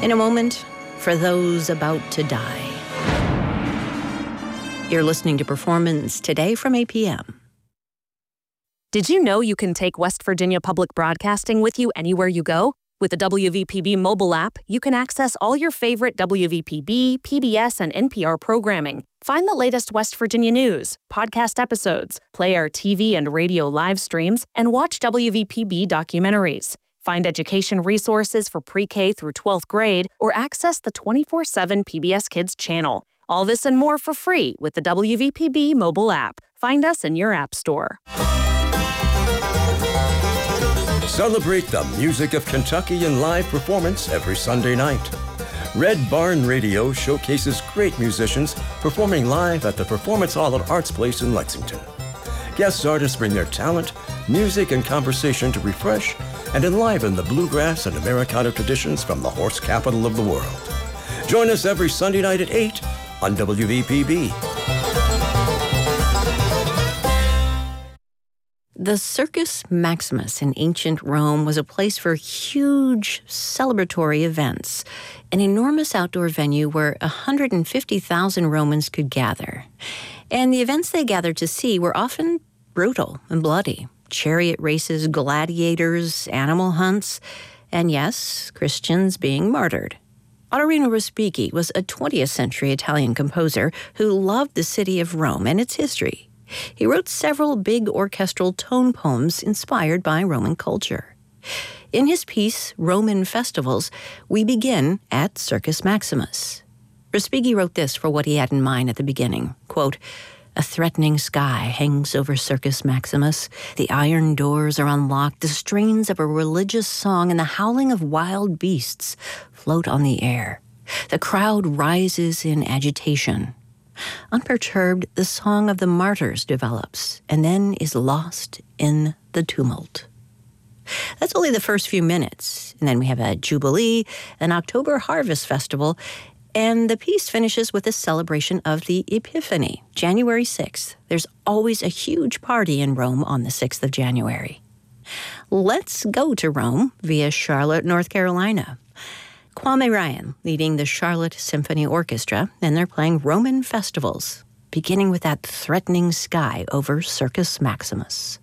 In a moment, for those about to die. You're listening to Performance Today from APM. Did you know you can take West Virginia Public Broadcasting with you anywhere you go? With the WVPB mobile app, you can access all your favorite WVPB, PBS, and NPR programming. Find the latest West Virginia news, podcast episodes, play our TV and radio live streams, and watch WVPB documentaries. Find education resources for pre-K through 12th grade, or access the 24/7 PBS Kids channel. All this and more for free with the WVPB mobile app. Find us in your app store. Celebrate the music of Kentucky in live performance every Sunday night. Red Barn Radio showcases great musicians performing live at the Performance Hall at Arts Place in Lexington. Guest artists bring their talent, music, and conversation to refresh and enliven the bluegrass and Americana traditions from the horse capital of the world. Join us every Sunday night at 8 on WVPB. The Circus Maximus in ancient Rome was a place for huge celebratory events, an enormous outdoor venue where 150,000 Romans could gather. And the events they gathered to see were often brutal and bloody. Chariot races, gladiators, animal hunts, and yes, Christians being martyred. Ottorino Respighi was a 20th century Italian composer who loved the city of Rome and its history. He wrote several big orchestral tone poems inspired by Roman culture. In his piece, Roman Festivals, we begin at Circus Maximus. Respighi wrote this for what he had in mind at the beginning, quote, "A threatening sky hangs over Circus Maximus. The iron doors are unlocked. The strains of a religious song and the howling of wild beasts float on the air. The crowd rises in agitation. Unperturbed, the song of the martyrs develops and then is lost in the tumult." That's only the first few minutes. And then we have a Jubilee, an October Harvest Festival, and the piece finishes with a celebration of the Epiphany, January 6th. There's always a huge party in Rome on the 6th of January. Let's go to Rome via Charlotte, North Carolina. Kwame Ryan leading the Charlotte Symphony Orchestra, and they're playing Roman Festivals, beginning with that threatening sky over Circus Maximus.